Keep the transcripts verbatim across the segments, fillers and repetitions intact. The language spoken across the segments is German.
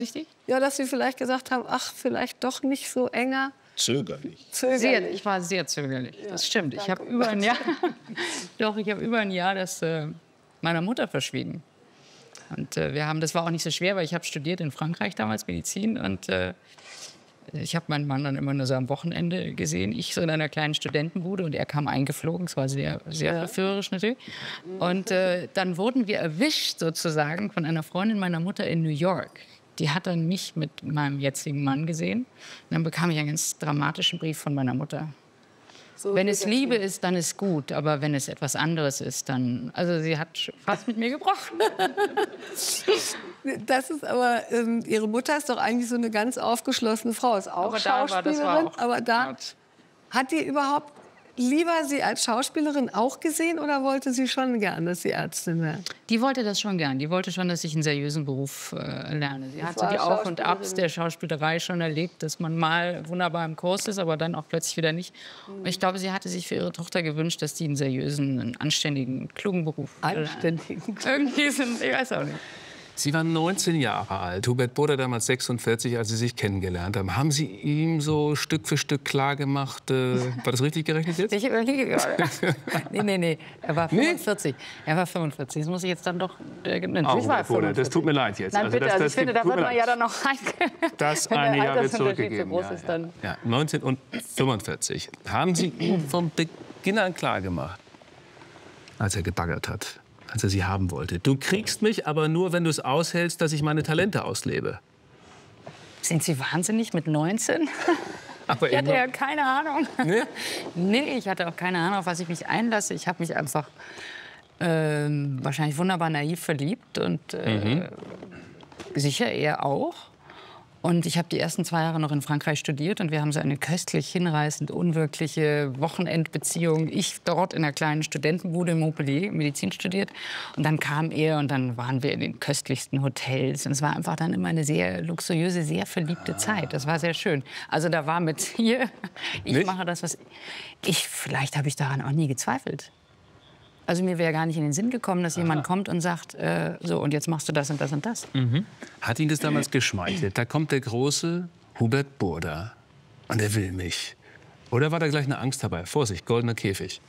Richtig? Ja, dass Sie vielleicht gesagt haben, ach, vielleicht doch nicht so enger. Zögerlich. Zögerlich. Sehr, ich war sehr zögerlich, Ja, das stimmt. Ich habe danke. über ein Jahr, doch, ich habe über ein Jahr das äh, meiner Mutter verschwiegen. Und äh, wir haben, das war auch nicht so schwer, weil ich habe studiert in Frankreich damals Medizin und äh, ich habe meinen Mann dann immer nur so am Wochenende gesehen. Ich so in einer kleinen Studentenbude und er kam eingeflogen. Es war sehr, sehr Ja. verführerisch natürlich. Und äh, dann wurden wir erwischt sozusagen von einer Freundin meiner Mutter in New York. Die hat dann mich mit meinem jetzigen Mann gesehen. Und dann bekam ich einen ganz dramatischen Brief von meiner Mutter. So Wenn geht es das Liebe nicht. ist, dann ist gut. Aber wenn es etwas anderes ist, dann... Also sie hat fast mit mir gebrochen. Das ist aber, ähm, Ihre Mutter ist doch eigentlich so eine ganz aufgeschlossene Frau. Ist auch Aber da war- das war Schauspielerin. auch aber da hart. hat die überhaupt lieber Sie als Schauspielerin auch gesehen oder wollte sie schon gern, dass Sie Ärztin wäre? Die wollte das schon gern. Die wollte schon, dass ich einen seriösen Beruf äh, lerne. Sie hat so war die Auf- und Schauspielerin. Abs der Schauspielerei schon erlebt, dass man mal wunderbar im Kurs ist, aber dann auch plötzlich wieder nicht. Und ich glaube, sie hatte sich für ihre Tochter gewünscht, dass die einen seriösen, einen anständigen, klugen Beruf lernt. Anständigen. Irgendwie sind, ich weiß auch nicht. Sie waren neunzehn Jahre alt, Hubert Burda damals sechsundvierzig, als Sie sich kennengelernt haben. Haben Sie ihm so Stück für Stück klargemacht, äh, war das richtig gerechnet jetzt? Ich überlege gerade. Nee, nee, nee. Er war fünfundvierzig. Er war fünfundvierzig. Das muss ich jetzt dann doch... Äh, nein, Oh, ich war Hubert Burda, das tut mir leid jetzt. Nein, bitte. das, Also das ich finde, gibt- da tut wird mir man leid. ja dann noch rein. Das Wenn der eine Jahr wird Altersunterschied zurückgegeben. so groß Ja, ist, dann- ja. Ja, neunzehn und fünfundvierzig. Haben Sie ihm von Beginn an klar gemacht, als er gebaggert hat, als er Sie haben wollte? Du kriegst mich, aber nur, wenn du es aushältst, dass ich meine Talente auslebe. Sind Sie wahnsinnig mit neunzehn? Aber Ich hatte immer- ja keine Ahnung. Nee? Nee, ich hatte auch keine Ahnung, auf was ich mich einlasse. Ich habe mich einfach ähm, wahrscheinlich wunderbar naiv verliebt und äh, sicher er auch. Und ich habe die ersten zwei Jahre noch in Frankreich studiert und wir haben so eine köstlich hinreißend unwirkliche Wochenendbeziehung. Ich dort in einer kleinen Studentenbude in Montpellier Medizin studiert und dann kam er und dann waren wir in den köstlichsten Hotels und es war einfach dann immer eine sehr luxuriöse, sehr verliebte Zeit. Das war sehr schön. Also da war mit hier, ich Nicht? mache das, was ich, vielleicht habe ich daran auch nie gezweifelt. Also mir wäre gar nicht in den Sinn gekommen, dass jemand kommt und sagt, äh, so und jetzt machst du das und das und das. Hat Ihnen das damals geschmeichelt? Da kommt der große Hubert Burda und er will mich. Oder war da gleich eine Angst dabei? Vorsicht, goldener Käfig.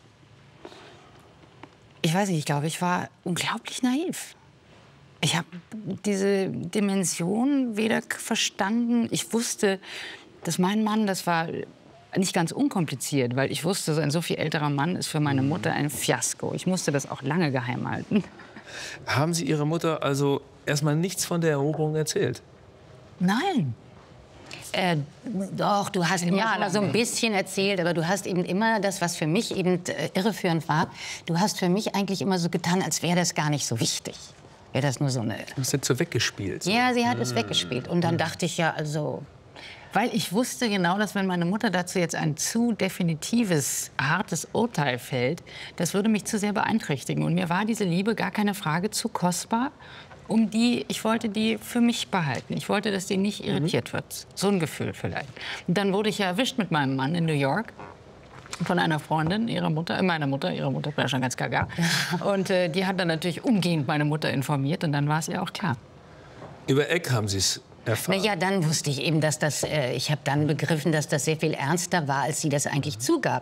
Ich weiß nicht, ich glaube, ich war unglaublich naiv. Ich habe diese Dimension weder k- verstanden. Ich wusste, dass mein Mann, das war nicht ganz unkompliziert, weil ich wusste, so ein so viel älterer Mann ist für meine Mutter ein Fiasko. Ich musste das auch lange geheim halten. Haben Sie Ihrer Mutter also erstmal nichts von der Eroberung erzählt? Nein. Äh, doch, du hast immer Jahr schon mal so lang. ein bisschen erzählt, aber du hast eben immer das, was für mich eben äh, irreführend war, du hast für mich eigentlich immer so getan, als wäre das gar nicht so wichtig. Wäre das nur so eine... Das ist so weggespielt. So. Ja, sie hat es weggespielt. Und dann dachte ich ja, also... Weil ich wusste genau, dass wenn meine Mutter dazu jetzt ein zu definitives, hartes Urteil fällt, das würde mich zu sehr beeinträchtigen. Und mir war diese Liebe gar keine Frage zu kostbar, um die, ich wollte die für mich behalten. Ich wollte, dass die nicht irritiert wird. So ein Gefühl vielleicht. Und dann wurde ich ja erwischt mit meinem Mann in New York. Von einer Freundin, ihrer Mutter, äh, meiner Mutter, ihre Mutter war ja schon ganz gaga. Und äh, die hat dann natürlich umgehend meine Mutter informiert und dann war es ihr auch klar. Über Eck haben Sie es erfahren. Na ja, dann wusste ich eben, dass das, äh, ich habe dann begriffen, dass das sehr viel ernster war, als sie das eigentlich zugab.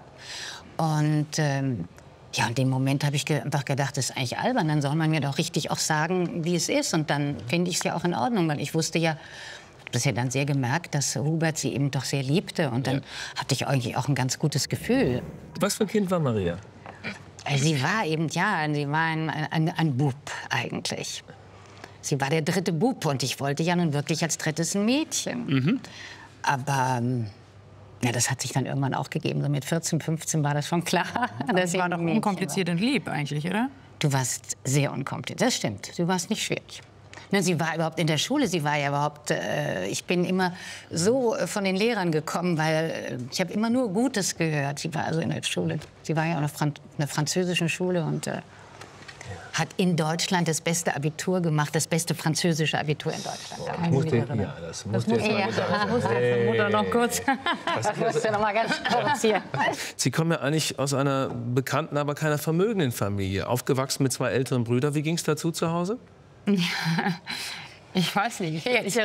Und ähm, ja, in dem Moment habe ich ge einfach gedacht, das ist eigentlich albern, dann soll man mir doch richtig auch sagen, wie es ist. Und dann finde ich es ja auch in Ordnung, weil ich wusste ja, habe das ja dann sehr gemerkt, dass Hubert sie eben doch sehr liebte. Und dann hatte ich eigentlich auch ein ganz gutes Gefühl. Was für ein Kind war Maria? Äh, Sie war eben, ja, sie war ein, ein, ein Bub eigentlich. Sie war der dritte Bub und ich wollte ja nun wirklich als drittes ein Mädchen. Aber ähm, ja, das hat sich dann irgendwann auch gegeben. So mit vierzehn, fünfzehn war das schon klar. dass Das ich war doch ein Mädchen unkompliziert und lieb eigentlich, oder? war. Du warst sehr unkompliziert, das stimmt. Du warst nicht schwierig. Ne, sie war überhaupt in der Schule, sie war ja überhaupt, äh, ich bin immer so äh, von den Lehrern gekommen, weil äh, ich habe immer nur Gutes gehört. Sie war also in der Schule, sie war ja auf einer, Fran einer französischen Schule und äh, hat in Deutschland das beste Abitur gemacht, das beste französische Abitur in Deutschland. Das musste, ja, das musste jetzt mal Ja, gesagt werden. muss Hey. Mutter noch kurz. das musst du noch mal ganz kurz hier. Sie kommen ja eigentlich aus einer bekannten, aber keiner vermögenden Familie. Aufgewachsen mit zwei älteren Brüdern. Wie ging es dazu zu Hause? Ich weiß nicht. Ich, ich